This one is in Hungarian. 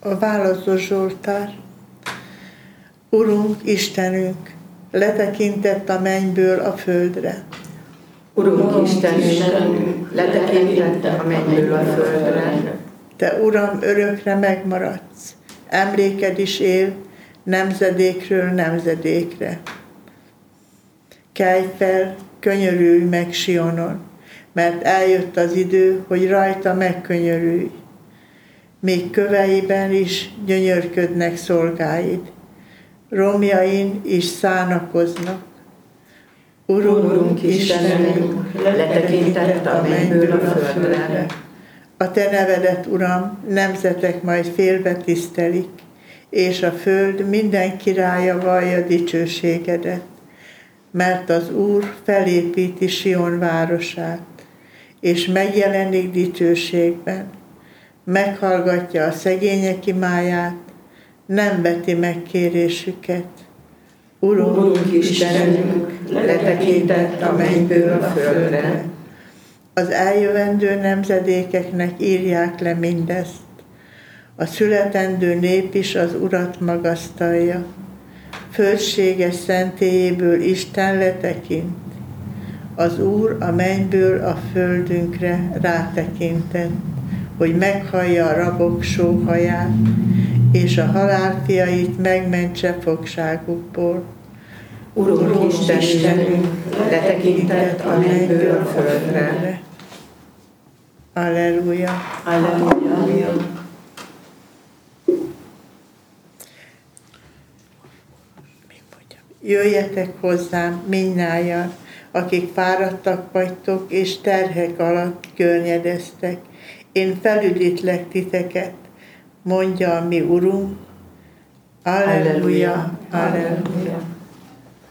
A válaszos Zsoltár. Urunk, Istenünk, letekintett a mennyből a földre. Urunk, Istenünk, letekintett a mennyből a földre. Te, Uram, örökre megmaradsz, emléked is él nemzedékről nemzedékre. Kelj fel, könyörülj meg Sionon, mert eljött az idő, hogy rajta megkönyörülj. Még köveiben is gyönyörködnek szolgáid, romjain is szánakoznak. Urunk, Istenünk, letekintett a mennyből a földre. A te nevedet, Uram, nemzetek majd félve tisztelik, és a föld minden királya vallja dicsőségedet, mert az Úr felépíti Sion városát, és megjelenik dicsőségben, meghallgatja a szegények imáját, nem veti meg kérésüket. Urunk, Istenünk, letekintett a mennyből a földre. Az eljövendő nemzedékeknek írják le mindezt. A születendő nép is az Urat magasztalja. Földséges szentélyéből Isten letekint. Az Úr a mennyből a földünkre rátekintett, hogy meghallja a rabok sóhaját, és a halál fiait megmentse fogságukból. Urunk, Istenünk, letekintett a mennyből a földre. Alleluja! Alleluja! Jöjjetek hozzám mindnyájan, akik fáradtak vagytok, és terhek alatt környedeztek. Én felüdítlek titeket, mondja a mi Urunk. Alleluja! Alleluja!